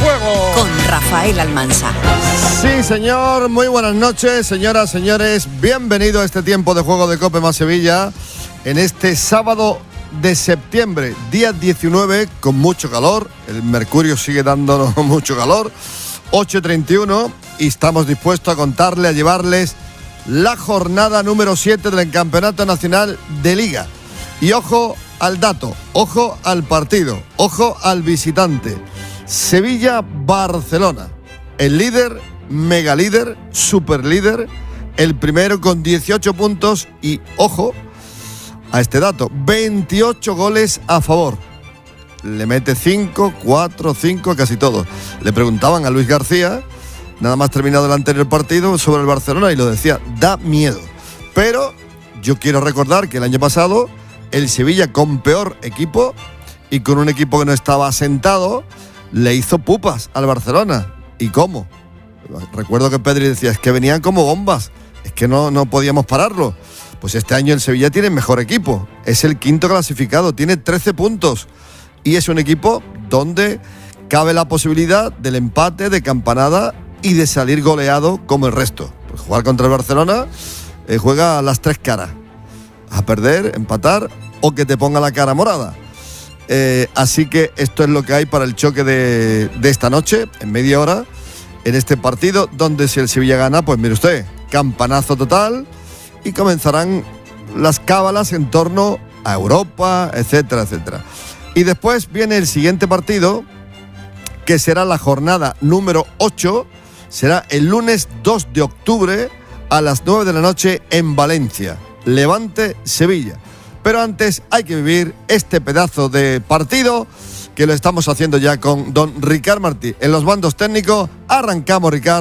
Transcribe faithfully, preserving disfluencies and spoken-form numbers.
juego con Rafael Almansa. Sí, señor, muy buenas noches, señoras, señores. Bienvenido a este tiempo de juego de Cope más Sevilla en este sábado de septiembre, día diecinueve, con mucho calor. El mercurio sigue dándonos mucho calor. ocho y treinta y uno, y estamos dispuestos a contarle, a llevarles la jornada número siete del Campeonato Nacional de Liga. Y ojo al dato, ojo al partido, ojo al visitante. Sevilla-Barcelona, el líder, mega líder, super líder, el primero con dieciocho puntos y, ojo a este dato, veintiocho goles a favor. Le mete cinco, cuatro, cinco, casi todos. Le preguntaban a Luis García, nada más terminado el anterior partido, sobre el Barcelona y lo decía, da miedo. Pero yo quiero recordar que el año pasado el Sevilla, con peor equipo y con un equipo que no estaba asentado, le hizo pupas al Barcelona. ¿Y cómo? Recuerdo que Pedri decía, es que venían como bombas, es que no, no podíamos pararlo. Pues este año el Sevilla tiene mejor equipo, es el quinto clasificado, tiene trece puntos y es un equipo donde cabe la posibilidad del empate, de campanada y de salir goleado como el resto. Pues jugar contra el Barcelona eh, juega a las tres caras, a perder, empatar o que te ponga la cara morada. Eh, así que esto es lo que hay para el choque de, de esta noche, en media hora, en este partido, donde si el Sevilla gana, pues mire usted, campanazo total y comenzarán las cábalas en torno a Europa, etcétera, etcétera. Y después viene el siguiente partido, que será la jornada número ocho, será el lunes dos de octubre a las nueve de la noche en Valencia, Levante-Sevilla. Pero antes hay que vivir este pedazo de partido que lo estamos haciendo ya con don Ricard Martí. En los mandos técnicos, arrancamos, Ricard.